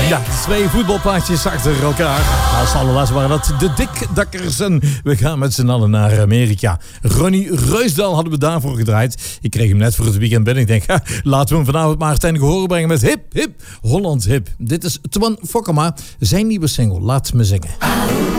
Ja, twee voetbalplaatjes achter elkaar. Als allerlaatste waren dat de Dikdakkers. En we gaan met z'n allen naar Amerika. Ronnie Ruisdael hadden we daarvoor gedraaid. Ik kreeg hem net voor het weekend binnen. Ik denk, laten we hem vanavond maar ten gehore brengen met Hip Hip Holland Hip. Dit is Twan Fokkema, zijn nieuwe single Laat Me Zingen.